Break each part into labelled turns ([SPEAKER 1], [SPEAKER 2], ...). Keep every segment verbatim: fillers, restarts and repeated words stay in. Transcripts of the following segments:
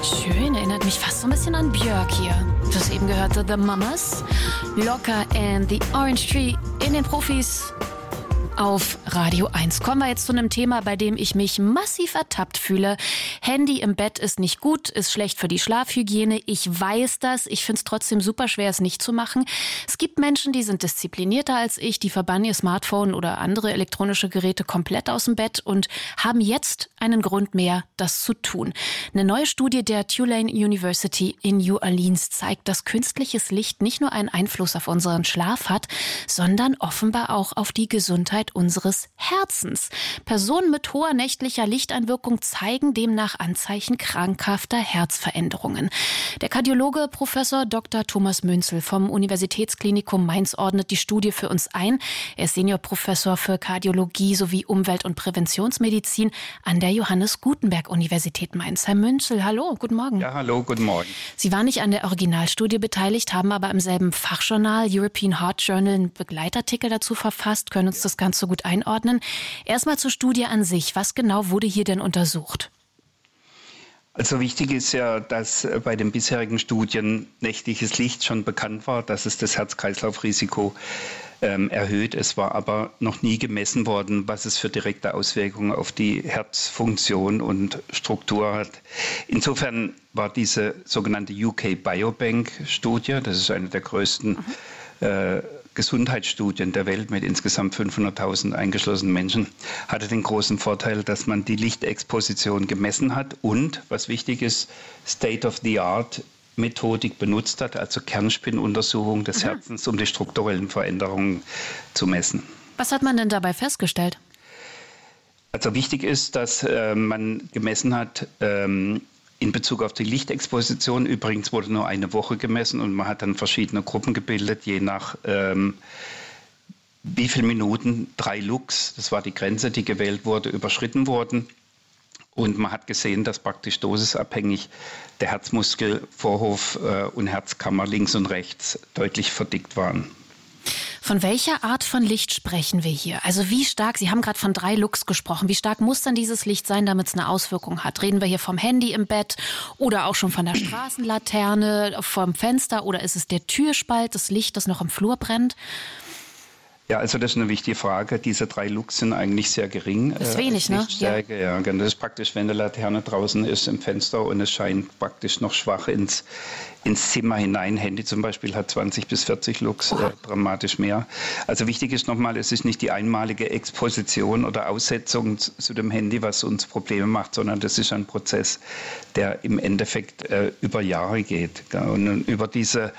[SPEAKER 1] Schön, erinnert mich fast so ein bisschen an Björk hier. Das eben gehörte The Mamas, Locker and the Orange Tree in den Profis auf Radio eins. Kommen wir jetzt zu einem Thema, bei dem ich mich massiv ertappt fühle. Handy im Bett ist nicht gut, ist schlecht für die Schlafhygiene. Ich weiß das. Ich finde es trotzdem super schwer, es nicht zu machen. Es gibt Menschen, die sind disziplinierter als ich, die verbannen ihr Smartphone oder andere elektronische Geräte komplett aus dem Bett und haben jetzt einen Grund mehr, das zu tun. Eine neue Studie der Tulane University in New Orleans zeigt, dass künstliches Licht nicht nur einen Einfluss auf unseren Schlaf hat, sondern offenbar auch auf die Gesundheit unseres Herzens. Personen mit hoher nächtlicher Lichteinwirkung zeigen demnach Anzeichen krankhafter Herzveränderungen. Der Kardiologe Professor Doktor Thomas Münzel vom Universitätsklinikum Mainz ordnet die Studie für uns ein. Er ist Seniorprofessor für Kardiologie sowie Umwelt- und Präventionsmedizin an der Johannes Gutenberg Universität Mainz. Herr Münzel, hallo, guten Morgen.
[SPEAKER 2] Ja, hallo, guten Morgen.
[SPEAKER 1] Sie waren nicht an der Originalstudie beteiligt, haben aber im selben Fachjournal European Heart Journal einen Begleitartikel dazu verfasst, können uns das Ganze so gut einordnen. Erstmal zur Studie an sich. Was genau wurde hier denn untersucht?
[SPEAKER 2] Also wichtig ist ja, dass bei den bisherigen Studien nächtliches Licht schon bekannt war, dass es das Herz-Kreislauf-Risiko ähm, erhöht. Es war aber noch nie gemessen worden, was es für direkte Auswirkungen auf die Herzfunktion und Struktur hat. Insofern war diese sogenannte U K Biobank-Studie, das ist eine der größten mhm. äh, Gesundheitsstudien der Welt mit insgesamt fünfhunderttausend eingeschlossenen Menschen, hatte den großen Vorteil, dass man die Lichtexposition gemessen hat und, was wichtig ist, State-of-the-Art-Methodik benutzt hat, also Kernspinnuntersuchung des mhm. Herzens, um die strukturellen Veränderungen zu messen.
[SPEAKER 1] Was hat man denn dabei festgestellt?
[SPEAKER 2] Also wichtig ist, dass äh, man gemessen hat, ähm, in Bezug auf die Lichtexposition, übrigens wurde nur eine Woche gemessen und man hat dann verschiedene Gruppen gebildet, je nach ähm, wie viele Minuten drei Lux, das war die Grenze, die gewählt wurde, überschritten wurden. Und man hat gesehen, dass praktisch dosisabhängig der Herzmuskel, Vorhof äh, und Herzkammer links und rechts deutlich verdickt waren.
[SPEAKER 1] Von welcher Art von Licht sprechen wir hier? Also wie stark, Sie haben gerade von drei Lux gesprochen, wie stark muss dann dieses Licht sein, damit es eine Auswirkung hat? Reden wir hier vom Handy im Bett oder auch schon von der Straßenlaterne, vom Fenster oder ist es der Türspalt, das Licht, das noch im Flur brennt?
[SPEAKER 2] Ja, also das ist eine wichtige Frage. Diese drei Lux sind eigentlich sehr gering.
[SPEAKER 1] Das ist wenig, ne?
[SPEAKER 2] Ja. ja, das ist praktisch, wenn eine Laterne draußen ist im Fenster und es scheint praktisch noch schwach ins, ins Zimmer hinein. Handy zum Beispiel hat zwanzig bis vierzig Lux, äh, dramatisch mehr. Also wichtig ist nochmal, es ist nicht die einmalige Exposition oder Aussetzung zu dem Handy, was uns Probleme macht, sondern das ist ein Prozess, der im Endeffekt äh, über Jahre geht. Und über diese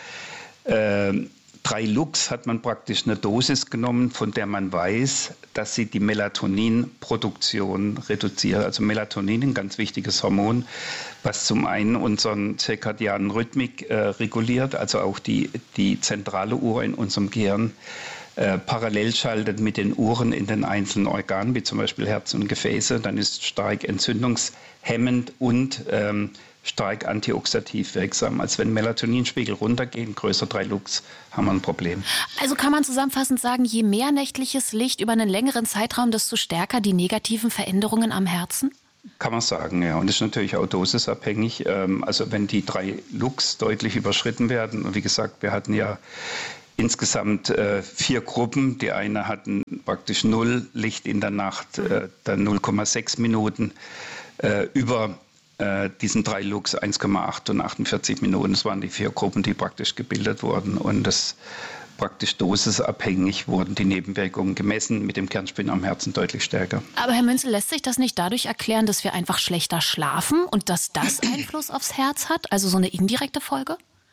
[SPEAKER 2] äh, Drei Lux hat man praktisch eine Dosis genommen, von der man weiß, dass sie die Melatoninproduktion reduziert. Also Melatonin, ein ganz wichtiges Hormon, was zum einen unseren zirkadianen Rhythmik äh, reguliert, also auch die, die zentrale Uhr in unserem Gehirn äh, parallel schaltet mit den Uhren in den einzelnen Organen, wie zum Beispiel Herz und Gefäße. Dann ist stark entzündungshemmend und ähm, stark antioxidativ wirksam. Als wenn Melatoninspiegel runtergehen, größer drei Lux, haben wir ein Problem.
[SPEAKER 1] Also kann man zusammenfassend sagen, je mehr nächtliches Licht über einen längeren Zeitraum, desto stärker die negativen Veränderungen am Herzen?
[SPEAKER 2] Kann man sagen, ja. Und das ist natürlich auch dosisabhängig. Also wenn die drei Lux deutlich überschritten werden, und wie gesagt, wir hatten ja insgesamt äh, vier Gruppen. Die eine hatten praktisch null Licht in der Nacht, äh, dann null Komma sechs Minuten äh, über diesen drei Lux eins Komma acht und achtundvierzig Minuten. Das waren die vier Gruppen, die praktisch gebildet wurden. Und das praktisch dosisabhängig wurden die Nebenwirkungen gemessen, mit dem Kernspin am Herzen deutlich stärker.
[SPEAKER 1] Aber Herr Münzel, lässt sich das nicht dadurch erklären, dass wir einfach schlechter schlafen und dass das Einfluss aufs Herz hat? Also so eine indirekte Folge?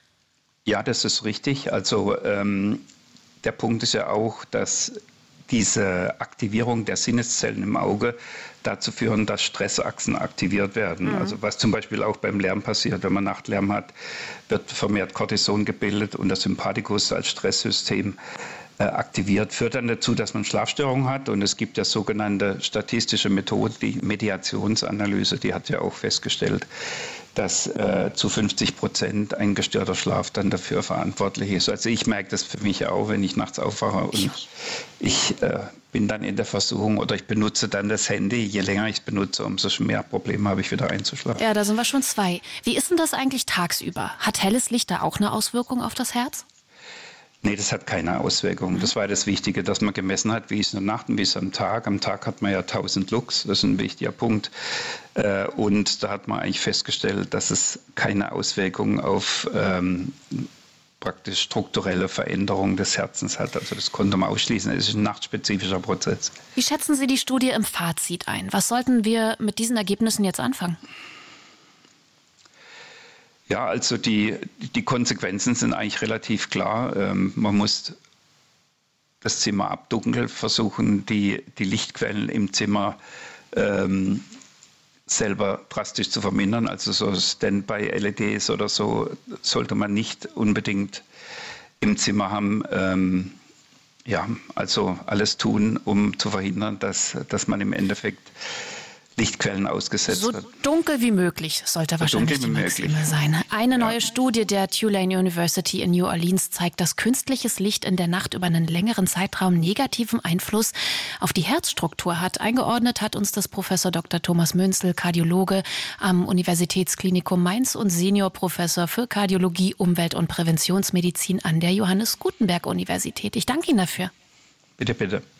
[SPEAKER 2] Ja, das ist richtig. Also ähm, der Punkt ist ja auch, dass diese Aktivierung der Sinneszellen im Auge dazu führen, dass Stressachsen aktiviert werden. Mhm. Also was zum Beispiel auch beim Lärm passiert, wenn man Nachtlärm hat, wird vermehrt Cortison gebildet und der Sympathikus als Stresssystem äh, aktiviert, führt dann dazu, dass man Schlafstörungen hat. Und es gibt ja sogenannte statistische Methode, die Mediationsanalyse, die hat ja auch festgestellt, dass äh, zu fünfzig Prozent ein gestörter Schlaf dann dafür verantwortlich ist. Also ich merke das für mich auch, wenn ich nachts aufwache und ich, ich äh, bin dann in der Versuchung oder ich benutze dann das Handy. Je länger ich es benutze, umso mehr Probleme habe ich wieder einzuschlafen.
[SPEAKER 1] Ja, da sind wir schon zwei. Wie ist denn das eigentlich tagsüber? Hat helles Licht da auch eine Auswirkung auf das Herz?
[SPEAKER 2] Nee, das hat keine Auswirkung. Das war das Wichtige, dass man gemessen hat, wie ist es in der Nacht und wie ist es am Tag. Am Tag hat man ja tausend Lux, das ist ein wichtiger Punkt. Und da hat man eigentlich festgestellt, dass es keine Auswirkung auf ähm, praktisch strukturelle Veränderungen des Herzens hat. Also das konnte man ausschließen. Es ist ein nachtspezifischer Prozess.
[SPEAKER 1] Wie schätzen Sie die Studie im Fazit ein? Was sollten wir mit diesen Ergebnissen jetzt anfangen?
[SPEAKER 2] Ja, also die, die Konsequenzen sind eigentlich relativ klar. Ähm, man muss das Zimmer abdunkeln, versuchen, die, die Lichtquellen im Zimmer ähm, selber drastisch zu vermindern. Also so Standby-L E Ds oder so sollte man nicht unbedingt im Zimmer haben. Ähm, ja, also alles tun, um zu verhindern, dass, dass man im Endeffekt Lichtquellen ausgesetzt
[SPEAKER 1] so
[SPEAKER 2] wird.
[SPEAKER 1] So dunkel wie möglich sollte wahrscheinlich die Maxime sein. Eine neue ja. Studie der Tulane University in New Orleans zeigt, dass künstliches Licht in der Nacht über einen längeren Zeitraum negativen Einfluss auf die Herzstruktur hat. Eingeordnet hat uns das Professor Doktor Thomas Münzel, Kardiologe am Universitätsklinikum Mainz und Seniorprofessor für Kardiologie, Umwelt- und Präventionsmedizin an der Johannes Gutenberg Universität. Ich danke Ihnen dafür.
[SPEAKER 2] Bitte, bitte.